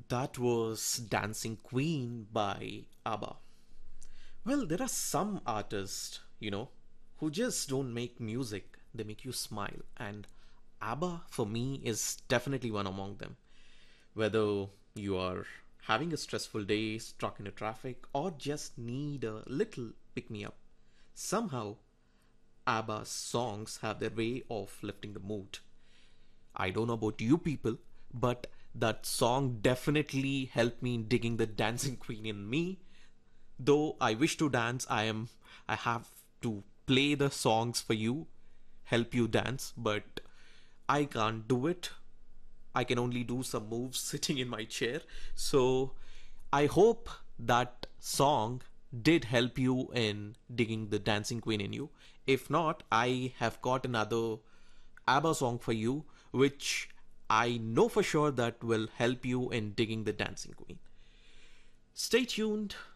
That was Dancing Queen by ABBA. Well, there are some artists, who just don't make music, they make you smile. And ABBA, for me, is definitely one among them. Whether you are having a stressful day, stuck in a traffic, or just need a little pick me up, somehow ABBA's songs have their way of lifting the mood. I don't know about you people, but that song definitely helped me in digging the dancing queen in me. Though I wish to dance, I have to play the songs for you, help you dance, but I can't do it. I can only do some moves sitting in my chair. So I hope that song did help you in digging the dancing queen in you. If not, I have got another ABBA song for you, which I know for sure that will help you in digging the dancing queen. Stay tuned